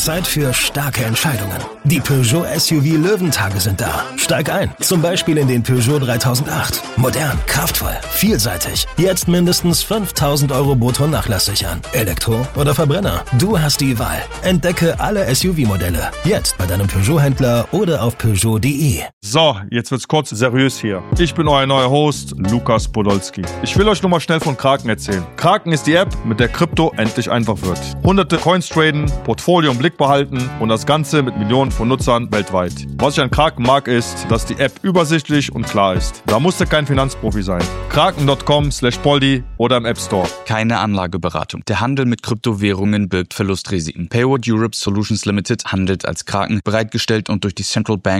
Zeit für starke Entscheidungen. Die Peugeot SUV Löwentage sind da. Steig ein, zum Beispiel in den Peugeot 3008. Modern, kraftvoll, vielseitig. Jetzt mindestens 5.000 € brutto Nachlass sichern. Elektro oder Verbrenner? Du hast die Wahl. Entdecke alle SUV-Modelle. Jetzt bei deinem Peugeot-Händler oder auf Peugeot.de. So, jetzt wird's kurz seriös hier. Ich bin euer neuer Host, Lukas Podolski. Ich will euch nur mal schnell von Kraken erzählen. Kraken ist die App, mit der Krypto endlich einfach wird. Hunderte Coins traden, Portfolio im Blick behalten und das Ganze mit Millionen von Nutzern weltweit. Was ich an Kraken mag, ist, dass die App übersichtlich und klar ist. Da musst du kein Finanzprofi sein. Kraken.com/Poldi oder im App Store. Keine Anlageberatung. Der Handel mit Kryptowährungen birgt Verlustrisiken. Payward Europe Solutions Limited handelt als Kraken, bereitgestellt und durch die Central Bank